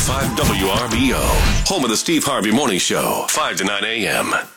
101.5 WRBO. Home of the Steve Harvey Morning Show, 5 to 9 a.m.